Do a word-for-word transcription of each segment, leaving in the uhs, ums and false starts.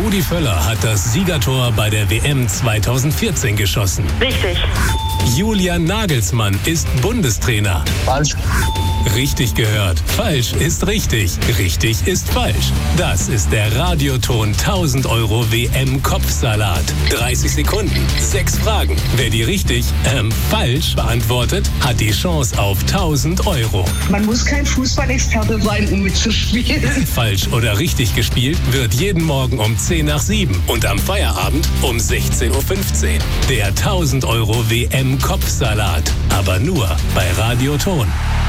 Rudi Völler hat das Siegertor bei der W M zweitausendvierzehn geschossen. Richtig. Julian Nagelsmann ist Bundestrainer. Falsch. Richtig gehört. Falsch ist richtig. Richtig ist falsch. Das ist der Radioton tausend Euro W M-Kopfsalat. dreißig Sekunden, sechs Fragen. Wer die richtig, ähm, falsch beantwortet, hat die Chance auf tausend Euro. Man muss kein Fußballexperte sein, um mitzuspielen. Falsch oder richtig gespielt wird jeden Morgen um zehn nach sieben und am Feierabend um sechzehn Uhr fünfzehn. Der tausend Euro W M-Kopfsalat. Aber nur bei Radioton.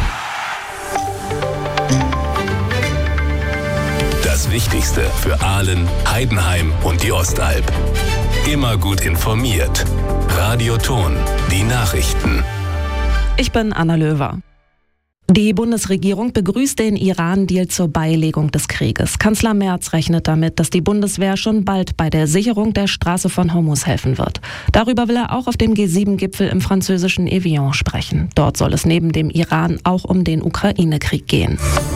Das Wichtigste für Aalen, Heidenheim und die Ostalb. Immer gut informiert. Radioton, die Nachrichten. Ich bin Anna Löwer. Die Bundesregierung begrüßt den Iran-Deal zur Beilegung des Krieges. Kanzler Merz rechnet damit, dass die Bundeswehr schon bald bei der Sicherung der Straße von Hormuz helfen wird. Darüber will er auch auf dem G sieben Gipfel im französischen Evian sprechen. Dort soll es neben dem Iran auch um den Ukraine-Krieg gehen.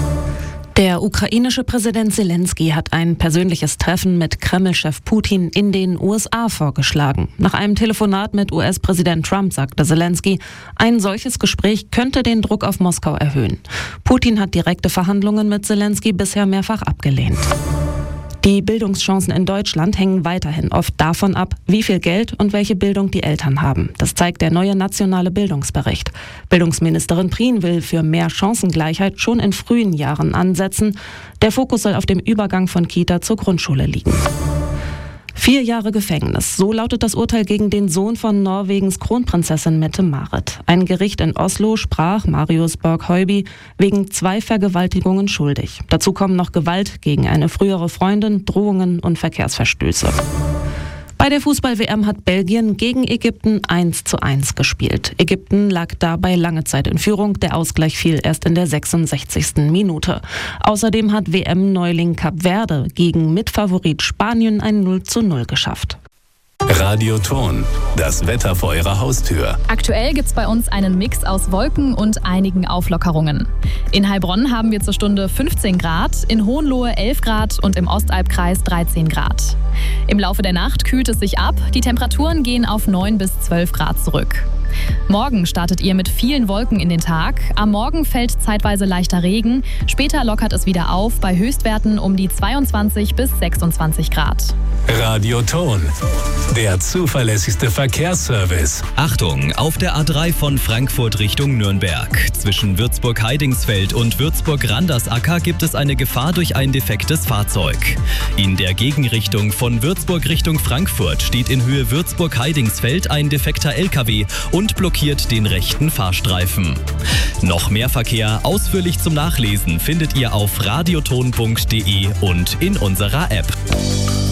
Der ukrainische Präsident Zelensky hat ein persönliches Treffen mit Kreml-Chef Putin in den U S A vorgeschlagen. Nach einem Telefonat mit U S-Präsident Trump sagte Zelensky, ein solches Gespräch könnte den Druck auf Moskau erhöhen. Putin hat direkte Verhandlungen mit Zelensky bisher mehrfach abgelehnt. Die Bildungschancen in Deutschland hängen weiterhin oft davon ab, wie viel Geld und welche Bildung die Eltern haben. Das zeigt der neue nationale Bildungsbericht. Bildungsministerin Prien will für mehr Chancengleichheit schon in frühen Jahren ansetzen. Der Fokus soll auf dem Übergang von Kita zur Grundschule liegen. Vier Jahre Gefängnis. So lautet das Urteil gegen den Sohn von Norwegens Kronprinzessin Mette-Marit. Ein Gericht in Oslo sprach Marius Borg-Høiby wegen zwei Vergewaltigungen schuldig. Dazu kommen noch Gewalt gegen eine frühere Freundin, Drohungen und Verkehrsverstöße. Bei der Fußball-W M hat Belgien gegen Ägypten eins zu eins gespielt. Ägypten lag dabei lange Zeit in Führung. Der Ausgleich fiel erst in der sechsundsechzigsten Minute. Außerdem hat W M-Neuling Kap Verde gegen Mitfavorit Spanien ein null zu null geschafft. Radioton, das Wetter vor Ihrer Haustür. Aktuell gibt's bei uns einen Mix aus Wolken und einigen Auflockerungen. In Heilbronn haben wir zur Stunde fünfzehn Grad, in Hohenlohe elf Grad und im Ostalbkreis dreizehn Grad. Im Laufe der Nacht kühlt es sich ab, die Temperaturen gehen auf neun bis zwölf Grad zurück. Morgen startet ihr mit vielen Wolken in den Tag. Am Morgen fällt zeitweise leichter Regen. Später lockert es wieder auf bei Höchstwerten um die zweiundzwanzig bis sechsundzwanzig Grad. Radioton, der zuverlässigste Verkehrsservice. Achtung, auf der A drei von Frankfurt Richtung Nürnberg. Zwischen Würzburg-Heidingsfeld und Würzburg-Randersacker gibt es eine Gefahr durch ein defektes Fahrzeug. In der Gegenrichtung von Würzburg Richtung Frankfurt steht in Höhe Würzburg-Heidingsfeld ein defekter L K W und blockiert den rechten Fahrstreifen. Noch mehr Verkehr ausführlich zum Nachlesen findet ihr auf radioton punkt de und in unserer App.